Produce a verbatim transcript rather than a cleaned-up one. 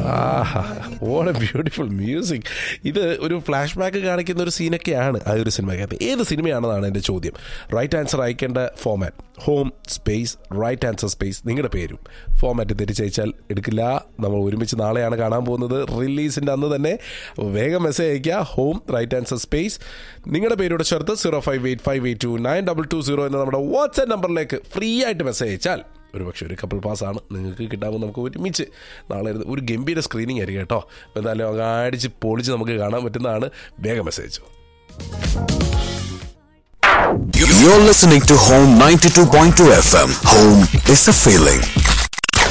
What A beautiful music. ഇത് ഒരു flash back കാണിക്കുന്ന ഒരു സീനൊക്കെയാണ് ആ ഒരു സിനിമയ്ക്കകത്ത്. ഏത് സിനിമയാണെന്നാണ് എൻ്റെ ചോദ്യം. റൈറ്റ് ആൻസർ അയക്കേണ്ട format home space right answer space നിങ്ങളുടെ പേരും. ഫോമാറ്റ് തിരിച്ചയച്ചാൽ എടുക്കില്ല. നമ്മൾ ഒരുമിച്ച് നാളെയാണ് കാണാൻ പോകുന്നത്, റിലീസിൻ്റെ അന്ന് തന്നെ. വേഗം മെസ്സേജ് അയക്കുക, ഹോം റൈറ്റ് ആൻസർ സ്പേസ് നിങ്ങളുടെ പേരോട് ചേർത്ത് zero five eight five eight to nine double two zero എന്ന നമ്മുടെ വാട്സ്ആപ്പ് നമ്പറിലേക്ക് ഫ്രീ ആയിട്ട് മെസ്സേജ് അയച്ചാൽ ഒരു പക്ഷേ ഒരു കപ്പിൾ പാസ്സാണ് നിങ്ങൾക്ക് കിട്ടാമെന്ന് നമുക്ക് ഒരുമിച്ച് നാളെ ഒരു ഗംഭീര സ്ക്രീനിങ് ആയിരിക്കും കേട്ടോ. അപ്പോൾ എന്തായാലും അങ്ങ് അടിച്ച് പൊളിച്ച് നമുക്ക് കാണാൻ പറ്റുന്നതാണ്. വേഗം message. You're listening to Home ninety-two point two F M. Home is a feeling.